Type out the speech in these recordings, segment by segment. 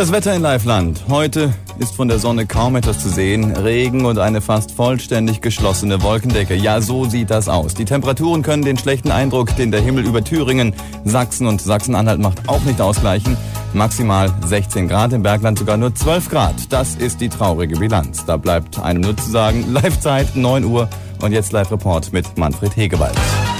Das Wetter in Liveland. Heute ist von der Sonne kaum etwas zu sehen. Regen und eine fast vollständig geschlossene Wolkendecke. Ja, so sieht das aus. Die Temperaturen können den schlechten Eindruck, den der Himmel über Thüringen, Sachsen und Sachsen-Anhalt macht, auch nicht ausgleichen. Maximal 16 Grad, im Bergland sogar nur 12 Grad. Das ist die traurige Bilanz. Da bleibt einem nur zu sagen, Live-Zeit 9 Uhr und jetzt Live-Report mit Manfred Hegewald.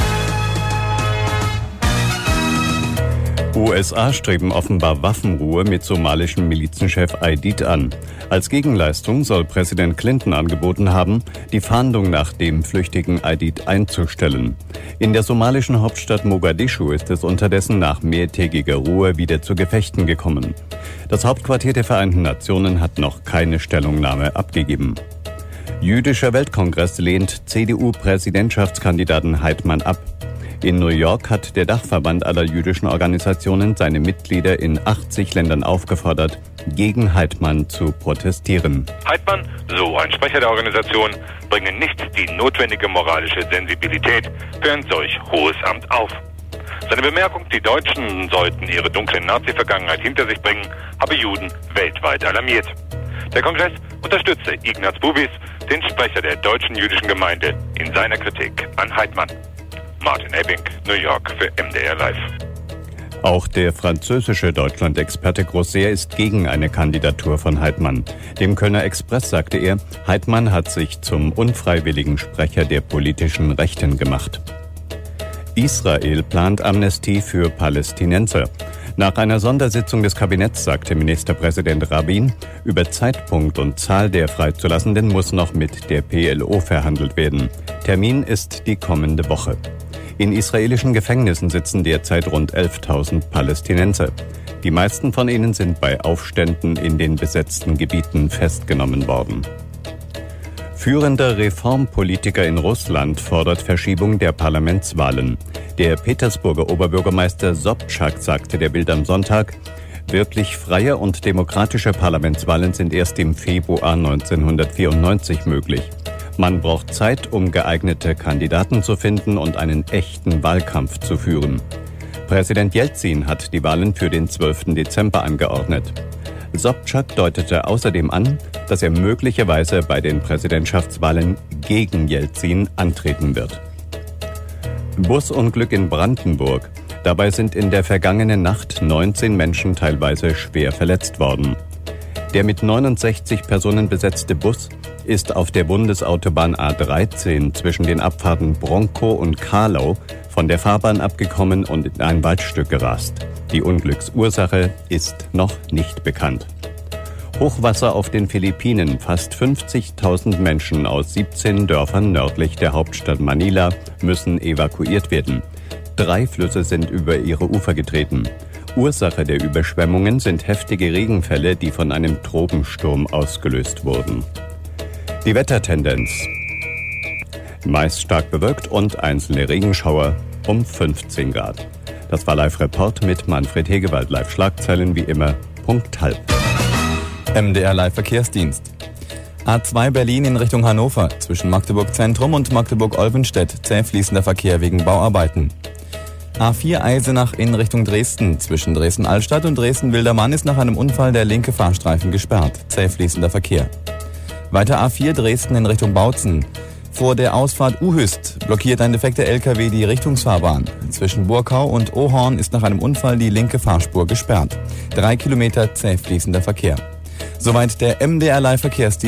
USA streben offenbar Waffenruhe mit somalischem Milizenchef Aidid an. Als Gegenleistung soll Präsident Clinton angeboten haben, die Fahndung nach dem flüchtigen Aidid einzustellen. In der somalischen Hauptstadt Mogadischu ist es unterdessen nach mehrtägiger Ruhe wieder zu Gefechten gekommen. Das Hauptquartier der Vereinten Nationen hat noch keine Stellungnahme abgegeben. Jüdischer Weltkongress lehnt CDU-Präsidentschaftskandidaten Heitmann ab. In New York hat der Dachverband aller jüdischen Organisationen seine Mitglieder in 80 Ländern aufgefordert, gegen Heitmann zu protestieren. Heitmann, so ein Sprecher der Organisation, bringe nicht die notwendige moralische Sensibilität für ein solch hohes Amt auf. Seine Bemerkung, die Deutschen sollten ihre dunkle Nazi-Vergangenheit hinter sich bringen, habe Juden weltweit alarmiert. Der Kongress unterstütze Ignaz Bubis, den Sprecher der deutschen jüdischen Gemeinde, in seiner Kritik an Heitmann. Martin Ebbing, New York für MDR Live. Auch der französische Deutschland-Experte Grosser ist gegen eine Kandidatur von Heitmann. Dem Kölner Express sagte er, Heitmann hat sich zum unfreiwilligen Sprecher der politischen Rechten gemacht. Israel plant Amnestie für Palästinenser. Nach einer Sondersitzung des Kabinetts sagte Ministerpräsident Rabin, über Zeitpunkt und Zahl der Freizulassenden muss noch mit der PLO verhandelt werden. Termin ist die kommende Woche. In israelischen Gefängnissen sitzen derzeit rund 11.000 Palästinenser. Die meisten von ihnen sind bei Aufständen in den besetzten Gebieten festgenommen worden. Führender Reformpolitiker in Russland fordert Verschiebung der Parlamentswahlen. Der Petersburger Oberbürgermeister Sobtschak sagte der Bild am Sonntag, wirklich freie und demokratische Parlamentswahlen sind erst im Februar 1994 möglich. Man braucht Zeit, um geeignete Kandidaten zu finden und einen echten Wahlkampf zu führen. Präsident Jelzin hat die Wahlen für den 12. Dezember angeordnet. Sobtschak deutete außerdem an, dass er möglicherweise bei den Präsidentschaftswahlen gegen Jelzin antreten wird. Busunglück in Brandenburg. Dabei sind in der vergangenen Nacht 19 Menschen teilweise schwer verletzt worden. Der mit 69 Personen besetzte Bus ist auf der Bundesautobahn A13 zwischen den Abfahrten Bronkow und Karlau von der Fahrbahn abgekommen und in ein Waldstück gerast. Die Unglücksursache ist noch nicht bekannt. Hochwasser auf den Philippinen. Fast 50.000 Menschen aus 17 Dörfern nördlich der Hauptstadt Manila müssen evakuiert werden. 3 Flüsse sind über ihre Ufer getreten. Ursache der Überschwemmungen sind heftige Regenfälle, die von einem Tropensturm ausgelöst wurden. Die Wettertendenz. Meist stark bewölkt und einzelne Regenschauer um 15 Grad. Das war Live-Report mit Manfred Hegewald. Live-Schlagzeilen wie immer, Punkt halb. MDR Live-Verkehrsdienst. A2 Berlin in Richtung Hannover. Zwischen Magdeburg Zentrum und Magdeburg-Olvenstedt zäh fließender Verkehr wegen Bauarbeiten. A4 Eisenach in Richtung Dresden. Zwischen Dresden-Altstadt und Dresden-Wildermann ist nach einem Unfall der linke Fahrstreifen gesperrt. Zäh fließender Verkehr. Weiter A4 Dresden in Richtung Bautzen. Vor der Ausfahrt Uhüst blockiert ein defekter LKW die Richtungsfahrbahn. Zwischen Burkau und Ohorn ist nach einem Unfall die linke Fahrspur gesperrt. 3 Kilometer zäh fließender Verkehr. Soweit der MDR Live Verkehrsdienst.